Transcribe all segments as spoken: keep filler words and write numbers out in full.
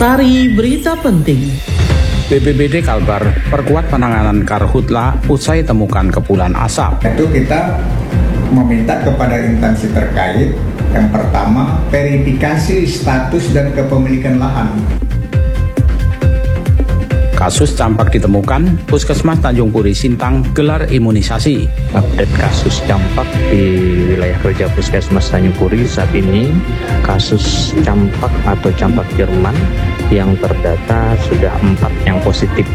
Sari berita penting. B P B D Kalbar perkuat penanganan karhutla usai temukan kepulan asap. Itu kita meminta kepada instansi terkait, yang pertama verifikasi status dan kepemilikan lahan. Kasus campak ditemukan, Puskesmas Tanjung Puri Sintang gelar imunisasi. Update kasus campak di wilayah kerja Puskesmas Tanjung Puri saat ini, kasus campak atau campak Jerman yang terdata sudah empat yang positif.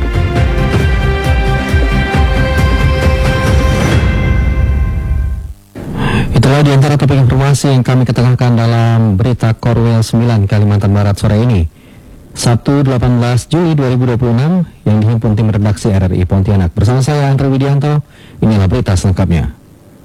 Itulah di antara topik informasi yang kami ketengahkan dalam berita Korwil sembilan Kalimantan Barat sore ini. Sabtu delapan belas Juli dua ribu dua puluh enam yang dihimpun tim redaksi R R I Pontianak. Bersama saya Andre Widianto, inilah berita selengkapnya.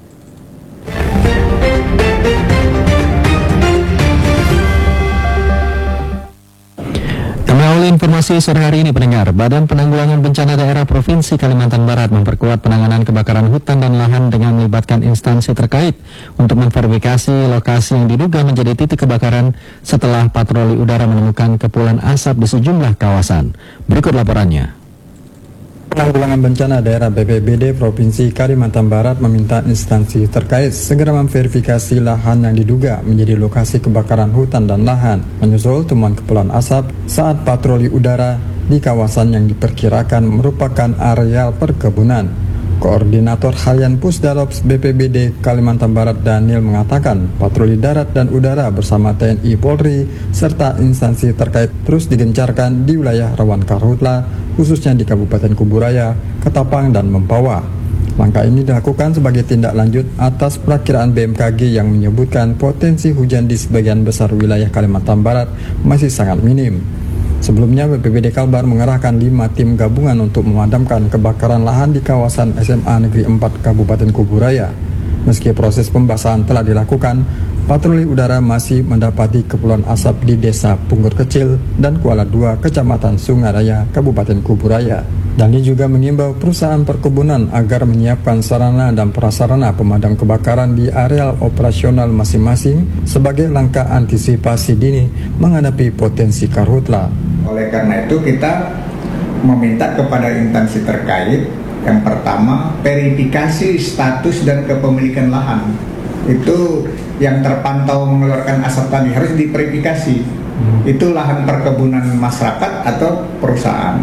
Kami awali informasi sore hari ini, pendengar. Badan Penanggulangan Bencana Daerah Provinsi Kalimantan Barat memperkuat penanganan kebakaran hutan dan lahan dengan melibatkan instansi terkait untuk memverifikasi lokasi yang diduga menjadi titik kebakaran setelah patroli udara menemukan kepulan asap di sejumlah kawasan. Berikut laporannya. Penanggulangan Bencana Daerah B P B D Provinsi Kalimantan Barat meminta instansi terkait segera memverifikasi lahan yang diduga menjadi lokasi kebakaran hutan dan lahan, menyusul temuan kepulan asap saat patroli udara di kawasan yang diperkirakan merupakan areal perkebunan. Koordinator Harian Pusdalops B P B D Kalimantan Barat Daniel mengatakan patroli darat dan udara bersama T N I Polri serta instansi terkait terus digencarkan di wilayah rawan karhutla, khususnya di Kabupaten Kuburaya, Ketapang, dan Mempawah. Langkah ini dilakukan sebagai tindak lanjut atas perakiraan B M K G yang menyebutkan potensi hujan di sebagian besar wilayah Kalimantan Barat masih sangat minim. Sebelumnya B P B D Kalbar mengerahkan lima tim gabungan untuk memadamkan kebakaran lahan di kawasan S M A Negeri empat Kabupaten Kuburaya. Meski proses pembasahan telah dilakukan, patroli udara masih mendapati kepulan asap di Desa Punggur Kecil dan Kuala dua Kecamatan Sungaraya Kabupaten Kuburaya. Dani juga mengimbau perusahaan perkebunan agar menyiapkan sarana dan prasarana pemadam kebakaran di areal operasional masing-masing sebagai langkah antisipasi dini menghadapi potensi karhutla. Oleh karena itu kita meminta kepada instansi terkait, yang pertama verifikasi status dan kepemilikan lahan. Itu yang terpantau mengeluarkan asap tadi harus diverifikasi. Hmm. Itu lahan perkebunan masyarakat atau perusahaan.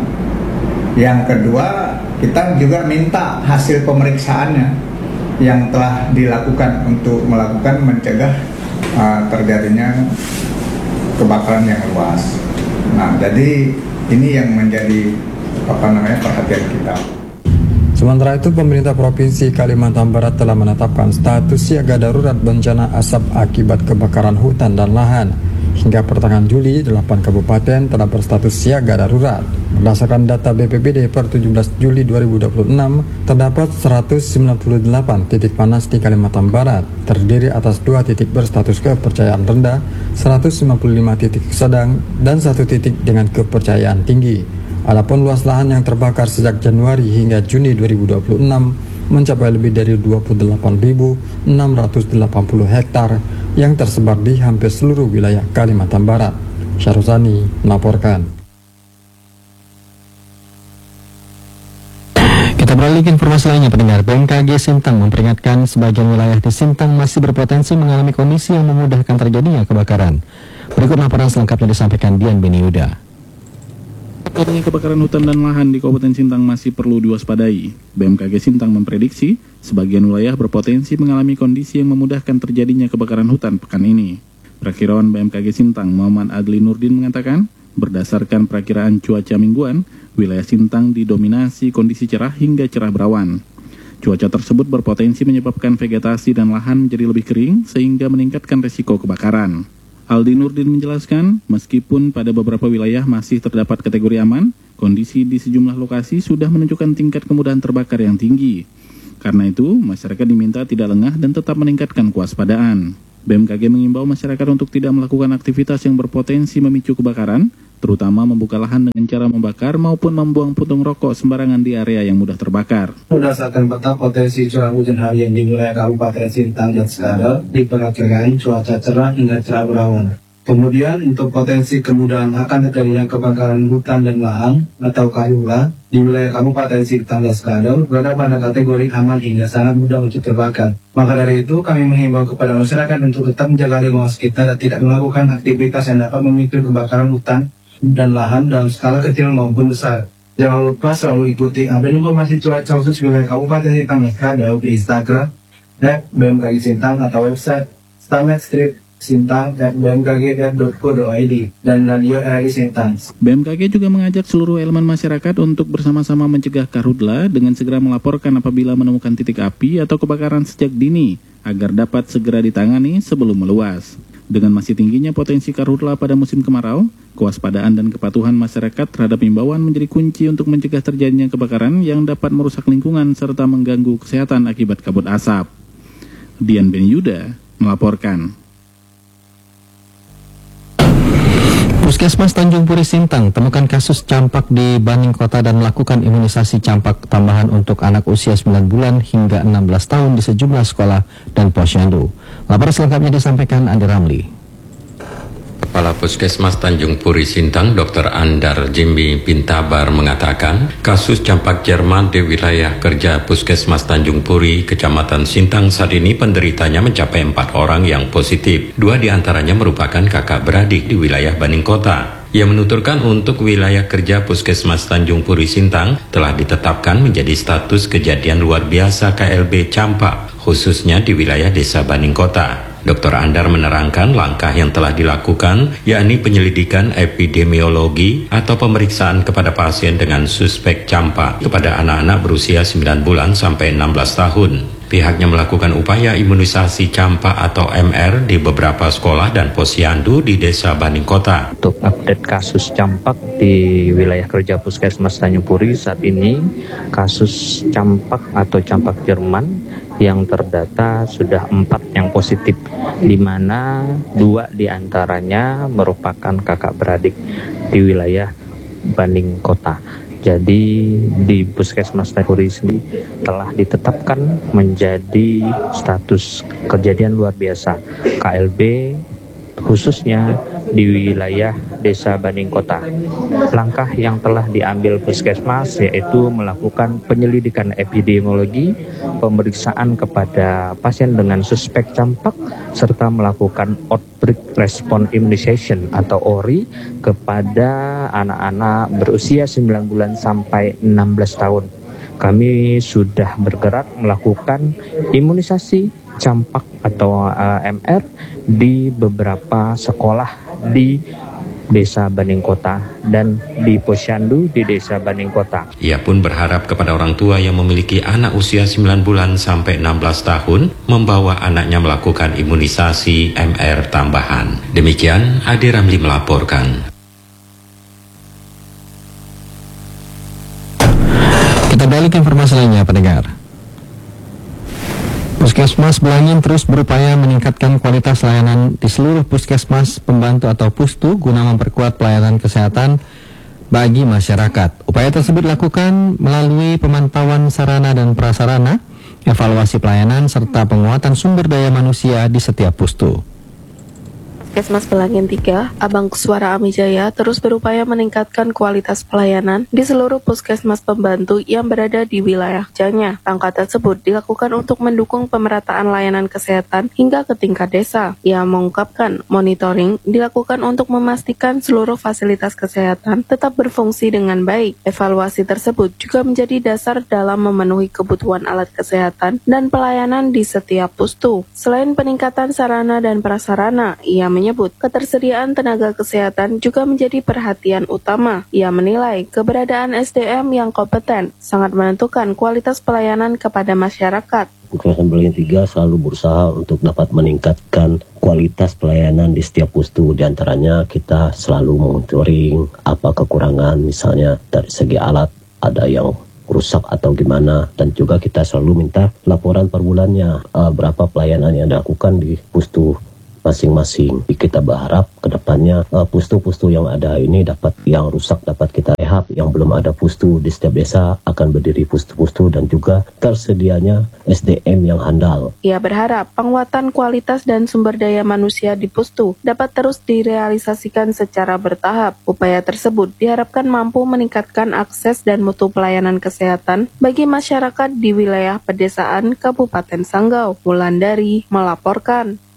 Yang kedua, kita juga minta hasil pemeriksaannya yang telah dilakukan untuk melakukan mencegah uh, terjadinya kebakaran yang luas. Nah, jadi ini yang menjadi apa namanya perhatian kita. Sementara itu, pemerintah Provinsi Kalimantan Barat telah menetapkan status siaga darurat bencana asap akibat kebakaran hutan dan lahan. Hingga pertengahan Juli, delapan kabupaten telah berstatus siaga darurat. Berdasarkan data B P B D per tujuh belas Juli dua ribu dua puluh enam, terdapat seratus sembilan puluh delapan titik panas di Kalimantan Barat, terdiri atas dua titik berstatus kepercayaan rendah, seratus sembilan puluh lima titik sedang, dan satu titik dengan kepercayaan tinggi. Adapun luas lahan yang terbakar sejak Januari hingga Juni dua ribu dua puluh enam mencapai lebih dari dua puluh delapan ribu enam ratus delapan puluh hektar yang tersebar di hampir seluruh wilayah Kalimantan Barat. Syaruzani melaporkan. Kita beralih ke informasi lainnya, pendengar. B M K G Sintang memperingatkan sebagian wilayah di Sintang masih berpotensi mengalami kondisi yang memudahkan terjadinya kebakaran. Berikut laporan selengkapnya disampaikan Dian Beniuda. Adanya kebakaran hutan dan lahan di Kabupaten Sintang masih perlu diwaspadai. B M K G Sintang memprediksi sebagian wilayah berpotensi mengalami kondisi yang memudahkan terjadinya kebakaran hutan pekan ini. Perakiraan B M K G Sintang Muhammad Adli Nurdin mengatakan, berdasarkan perakiraan cuaca mingguan, wilayah Sintang didominasi kondisi cerah hingga cerah berawan. Cuaca tersebut berpotensi menyebabkan vegetasi dan lahan menjadi lebih kering sehingga meningkatkan risiko kebakaran. Aldi Nurdin menjelaskan, meskipun pada beberapa wilayah masih terdapat kategori aman, kondisi di sejumlah lokasi sudah menunjukkan tingkat kemudahan terbakar yang tinggi. Karena itu, masyarakat diminta tidak lengah dan tetap meningkatkan kewaspadaan. B M K G mengimbau masyarakat untuk tidak melakukan aktivitas yang berpotensi memicu kebakaran, terutama membuka lahan dengan cara membakar maupun membuang puntung rokok sembarangan di area yang mudah terbakar. Berdasarkan peta potensi curah hujan harian di wilayah Kabupaten Sintang dan sekitar, diperkirakan cuaca cerah hingga cerah berawan. Kemudian untuk potensi kemudahan akan terjadinya kebakaran hutan dan lahan atau kahula di wilayah Kabupaten Sintang dan Skadau berada pada kategori aman hingga sangat mudah untuk terbakar. Maka dari itu kami menghimbau kepada masyarakat untuk tetap menjaga lingkungan sekitar dan tidak melakukan aktivitas yang dapat memicu kebakaran hutan dan lahan dalam skala kecil maupun besar. Jangan lupa selalu ikuti update informasi cuaca khusus wilayah Kabupaten Sintang dan Skadau di Instagram at B M K G Sintang atau website Stamet Street Sintang at b m k g dot co dot i d dan Radio R I Sintang. B M K G juga mengajak seluruh elemen masyarakat untuk bersama-sama mencegah karhutla dengan segera melaporkan apabila menemukan titik api atau kebakaran sejak dini agar dapat segera ditangani sebelum meluas. Dengan masih tingginya potensi karhutla pada musim kemarau, kewaspadaan dan kepatuhan masyarakat terhadap imbauan menjadi kunci untuk mencegah terjadinya kebakaran yang dapat merusak lingkungan serta mengganggu kesehatan akibat kabut asap. Dian Ben Yuda melaporkan. Puskesmas Tanjung Puri Sintang temukan kasus campak di Baning Kota dan melakukan imunisasi campak tambahan untuk anak usia sembilan bulan hingga enam belas tahun di sejumlah sekolah dan posyandu. Laporan selengkapnya disampaikan Andi Ramli. Kepala Puskesmas Tanjung Puri Sintang, Dokter Andar Jimmy Pintabar mengatakan, kasus campak Jerman di wilayah kerja Puskesmas Tanjung Puri, Kecamatan Sintang saat ini penderitanya mencapai empat orang yang positif. Dua diantaranya merupakan kakak beradik di wilayah Baning Kota. Ia menuturkan untuk wilayah kerja Puskesmas Tanjung Puri Sintang telah ditetapkan menjadi status kejadian luar biasa K L B campak, khususnya di wilayah Desa Baning Kota. Dokter Andar menerangkan langkah yang telah dilakukan, yakni penyelidikan epidemiologi atau pemeriksaan kepada pasien dengan suspek campak kepada anak-anak berusia sembilan bulan sampai enam belas tahun. Pihaknya melakukan upaya imunisasi campak atau M R di beberapa sekolah dan posyandu di Desa Baning Kota. Untuk update kasus campak di wilayah kerja Puskesmas Tanjung Puri saat ini, kasus campak atau campak Jerman yang terdata sudah empat yang positif, di mana dua diantaranya merupakan kakak beradik di wilayah Baning Kota. Jadi di Puskesmas Tanjung Puri sendiri telah ditetapkan menjadi status kejadian luar biasa K L B, khususnya di wilayah Desa Baning Kota. Langkah yang telah diambil Puskesmas yaitu melakukan penyelidikan epidemiologi, pemeriksaan kepada pasien dengan suspek campak, serta melakukan outbreak response immunization atau O R I kepada anak-anak berusia sembilan bulan sampai enam belas tahun. Kami sudah bergerak melakukan imunisasi campak atau uh, M R di beberapa sekolah di Desa Baning Kota dan di posyandu di Desa Baning Kota. Ia pun berharap kepada orang tua yang memiliki anak usia sembilan bulan sampai enam belas tahun membawa anaknya melakukan imunisasi M R tambahan. Demikian Adi Ramli melaporkan. Kita balik informasi lainnya, pendengar. Puskesmas Belangin terus berupaya meningkatkan kualitas layanan di seluruh puskesmas pembantu atau pustu guna memperkuat pelayanan kesehatan bagi masyarakat. Upaya tersebut dilakukan melalui pemantauan sarana dan prasarana, evaluasi pelayanan, serta penguatan sumber daya manusia di setiap pustu. Puskesmas Belangin tiga, Abang Suara Amijaya terus berupaya meningkatkan kualitas pelayanan di seluruh puskesmas pembantu yang berada di wilayah kerjanya. Langkah tersebut dilakukan untuk mendukung pemerataan layanan kesehatan hingga ke tingkat desa. Ia mengungkapkan monitoring dilakukan untuk memastikan seluruh fasilitas kesehatan tetap berfungsi dengan baik. Evaluasi tersebut juga menjadi dasar dalam memenuhi kebutuhan alat kesehatan dan pelayanan di setiap pustu. Selain peningkatan sarana dan prasarana, ia menyebut ketersediaan tenaga kesehatan juga menjadi perhatian utama. Ia menilai keberadaan S D M yang kompeten sangat menentukan kualitas pelayanan kepada masyarakat. Puskesmas Belangin tiga selalu berusaha untuk dapat meningkatkan kualitas pelayanan di setiap pustu. Di antaranya kita selalu monitoring apa kekurangan, misalnya dari segi alat ada yang rusak atau gimana, dan juga kita selalu minta laporan per bulannya uh, berapa pelayanan yang dilakukan di pustu masing-masing. Kita berharap kedepannya uh, pustu-pustu yang ada ini dapat, yang rusak dapat kita rehab, yang belum ada pustu di setiap desa akan berdiri pustu-pustu dan juga tersedianya S D M yang handal. Ia berharap penguatan kualitas dan sumber daya manusia di pustu dapat terus direalisasikan secara bertahap. Upaya tersebut diharapkan mampu meningkatkan akses dan mutu pelayanan kesehatan bagi masyarakat di wilayah pedesaan Kabupaten Sanggau. Wulandari melaporkan.